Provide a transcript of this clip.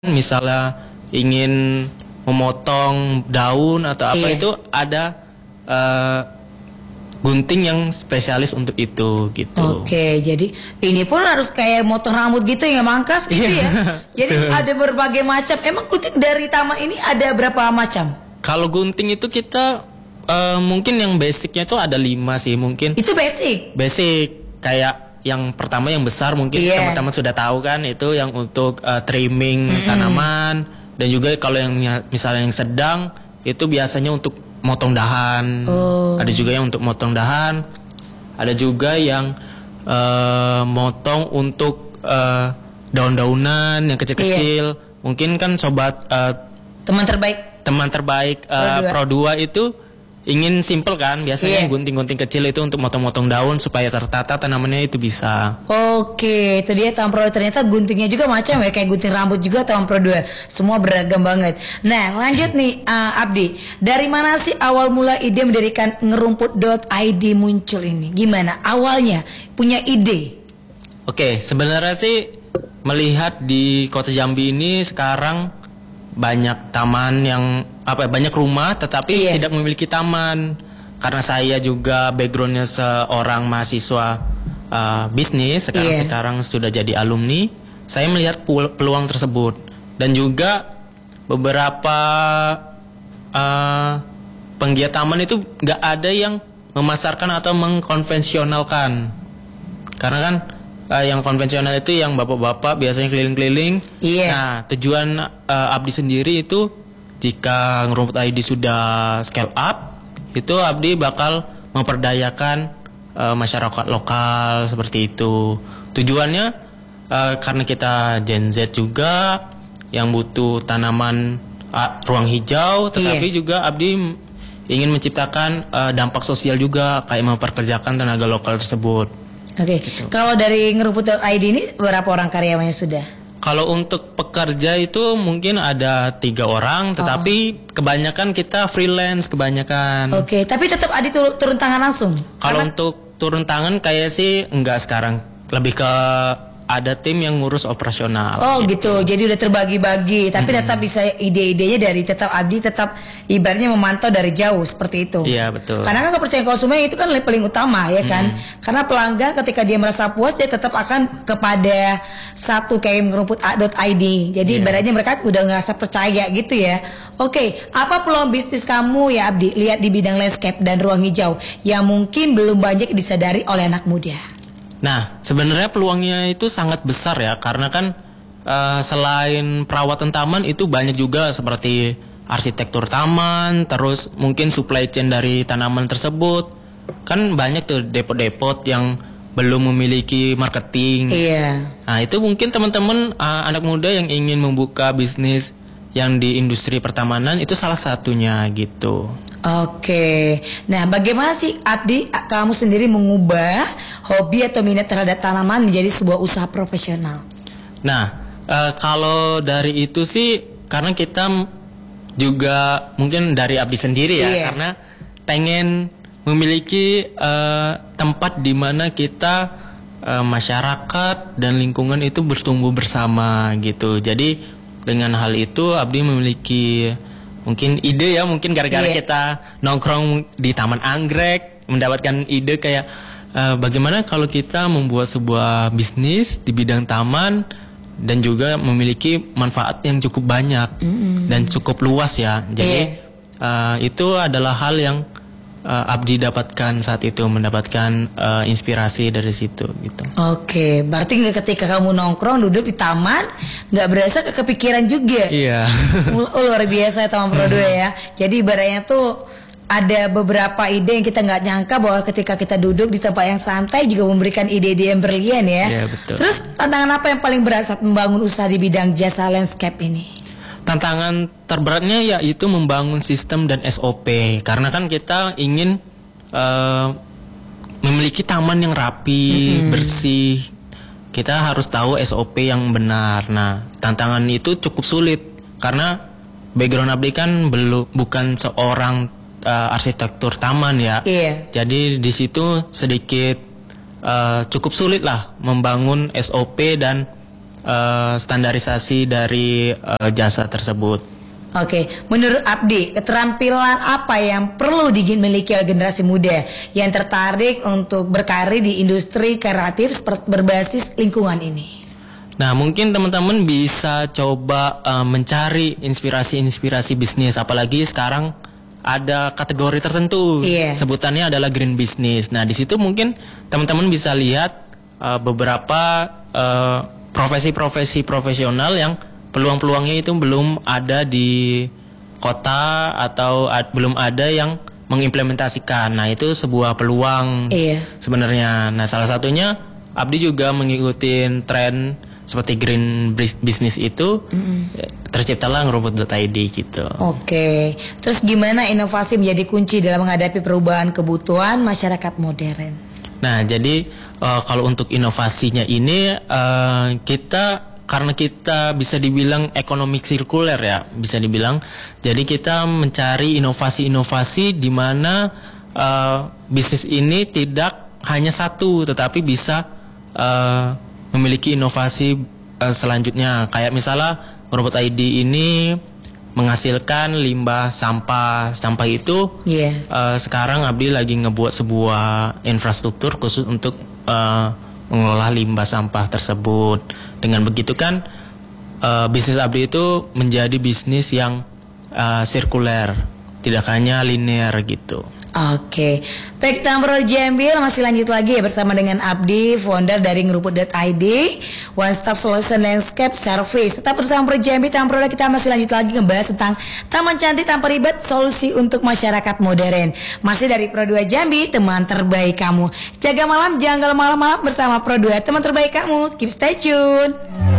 misalnya ingin memotong daun atau apa itu ada gunting yang spesialis untuk itu gitu. Oke, jadi ini pun harus kayak motong rambut gitu ya, mangkas gitu ya. Jadi ada berbagai macam. Emang gunting dari taman ini ada berapa macam? Kalau gunting itu kita mungkin yang basicnya itu ada 5 sih mungkin. Itu basic. Basic kayak yang pertama yang besar mungkin teman-teman sudah tahu kan, itu yang untuk trimming tanaman, dan juga kalau yang misalnya yang sedang itu biasanya untuk motong dahan. Ada juga yang untuk motong dahan. Ada juga yang motong untuk daun-daunan yang kecil-kecil. Mungkin kan sobat teman terbaik Pro 2 itu ingin simple kan, biasanya gunting-gunting kecil itu untuk motong-motong daun supaya tertata tanamannya itu bisa. Oke, itu dia Taman Pro 2. Ternyata guntingnya juga macam ya, kayak gunting rambut juga Taman Pro 2. Semua beragam banget. Nah, lanjut nih Abdi. Dari mana sih awal mula ide mendirikan ngerumput.id muncul ini? Gimana awalnya punya ide? Oke, sebenarnya sih melihat di Kota Jambi ini sekarang banyak taman yang banyak rumah tetapi tidak memiliki taman. Karena saya juga backgroundnya seorang mahasiswa bisnis, sekarang sudah jadi alumni, saya melihat peluang tersebut. Dan juga beberapa penggiat taman itu gak ada yang memasarkan atau mengkonvensionalkan. Karena kan yang konvensional itu yang bapak-bapak biasanya keliling-keliling. Nah, tujuan Abdi sendiri itu jika Ngerumput ID sudah scale up, itu Abdi bakal memperdayakan masyarakat lokal seperti itu. Tujuannya karena kita Gen Z juga yang butuh tanaman ruang hijau, tetapi juga Abdi ingin menciptakan dampak sosial juga, kayak memperkerjakan tenaga lokal tersebut. Oke, gitu. Kalau dari ngerumput.id ini berapa orang karyawannya sudah? Kalau untuk pekerja itu mungkin ada 3 orang, tetapi kebanyakan kita freelance kebanyakan. Oke, tapi tetap ada turun tangan langsung? Kalau untuk turun tangan kayak sih enggak sekarang, lebih ke ada tim yang ngurus operasional. Oh gitu, jadi udah terbagi-bagi, tapi tetap bisa ide-idenya dari tetap Abdi tetap ibaratnya memantau dari jauh seperti itu. Iya betul. Karena kan kepercayaan konsumen itu kan paling utama ya kan. Karena pelanggan ketika dia merasa puas dia tetap akan kepada satu kayak ngerumput.id. Jadi ibaratnya mereka udah ngerasa percaya gitu ya. Oke, apa peluang bisnis kamu ya Abdi lihat di bidang landscape dan ruang hijau yang mungkin belum banyak disadari oleh anak muda? Nah, sebenarnya peluangnya itu sangat besar ya, karena kan selain perawatan taman itu banyak juga seperti arsitektur taman, terus mungkin supply chain dari tanaman tersebut. Kan banyak tuh depot-depot yang belum memiliki marketing. Nah, itu mungkin teman-teman anak muda yang ingin membuka bisnis yang di industri pertamanan itu salah satunya gitu. Oke, nah bagaimana sih Abdi kamu sendiri mengubah hobi atau minat terhadap tanaman menjadi sebuah usaha profesional? Nah, kalau dari itu sih karena kita juga mungkin dari Abdi sendiri ya, karena pengen memiliki tempat di mana kita masyarakat dan lingkungan itu bertumbuh bersama gitu. Jadi dengan hal itu Abdi memiliki mungkin ide ya, mungkin gara-gara kita nongkrong di Taman Anggrek mendapatkan ide kayak bagaimana kalau kita membuat sebuah bisnis di bidang taman dan juga memiliki manfaat yang cukup banyak dan cukup luas ya. Jadi itu adalah hal yang Abdi dapatkan saat itu, mendapatkan inspirasi dari situ gitu. Oke, berarti ketika kamu nongkrong duduk di taman nggak berasa kepikiran juga. Iya. Luar biasa Taman Pro 2 ya. Jadi ibaratnya tuh ada beberapa ide yang kita nggak nyangka bahwa ketika kita duduk di tempat yang santai juga memberikan ide-ide yang brilian ya. Iya betul. Terus tantangan apa yang paling berat saat membangun usaha di bidang jasa landscape ini? Tantangan terberatnya yaitu membangun sistem dan SOP, karena kan kita ingin memiliki taman yang rapi, bersih. Kita harus tahu SOP yang benar. Nah, tantangan itu cukup sulit karena background Abdi kan bukan seorang arsitektur taman ya. Jadi di situ sedikit cukup sulit lah membangun SOP dan standarisasi dari jasa tersebut. Oke, menurut Abdi, keterampilan apa yang perlu dimiliki oleh generasi muda yang tertarik untuk berkarir di industri kreatif berbasis lingkungan ini? Nah, mungkin teman-teman bisa coba mencari inspirasi bisnis, apalagi sekarang ada kategori tertentu, sebutannya adalah green business. Nah, di situ mungkin teman-teman bisa lihat beberapa profesi-profesi profesional yang peluang-peluangnya itu belum ada di kota atau belum ada yang mengimplementasikan. Nah, itu sebuah peluang sebenarnya. Nah, salah satunya Abdi juga mengikuti tren seperti green business itu, terciptalah ngerubut.id gitu. Oke, terus gimana inovasi menjadi kunci dalam menghadapi perubahan kebutuhan masyarakat modern? Nah, jadi kalau untuk inovasinya ini karena kita bisa dibilang ekonomi sirkuler ya, bisa dibilang. Jadi kita mencari inovasi-inovasi di mana bisnis ini tidak hanya satu, tetapi bisa memiliki inovasi selanjutnya. Kayak misalnya Ngerubut.id ini menghasilkan limbah sampah. Sampah itu sekarang Abdi lagi ngebuat sebuah infrastruktur khusus untuk mengelola limbah sampah tersebut. Dengan begitu kan bisnis Abdi itu menjadi bisnis yang sirkuler, tidak hanya linear gitu. Oke, baik, Tampro Jambil masih lanjut lagi ya bersama dengan Abdi, founder dari Ngerubut.id, One Stop Solution Landscape Service. Tetap bersama Pro Jambil, Tampro, kita masih lanjut lagi ngebahas tentang taman cantik tanpa ribet, solusi untuk masyarakat modern. Masih dari Pro 2 Jambi, teman terbaik kamu. Jaga malam, jangan malam-malam bersama Pro 2, teman terbaik kamu. Keep stay tune.